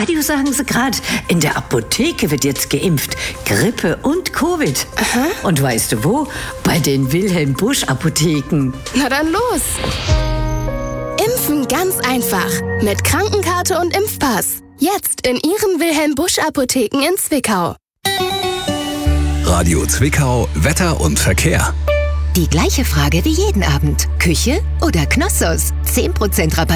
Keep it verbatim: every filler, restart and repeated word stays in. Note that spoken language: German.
Radio sagen sie gerade, in der Apotheke wird jetzt geimpft. Grippe und Covid. Aha. Und weißt du wo? Bei den Wilhelm Busch Apotheken. Na dann los. Impfen ganz einfach. Mit Krankenkarte und Impfpass. Jetzt in Ihren Wilhelm Busch Apotheken in Zwickau. Radio Zwickau, Wetter und Verkehr. Die gleiche Frage wie jeden Abend. Küche oder Knossos? zehn Prozent Rabatt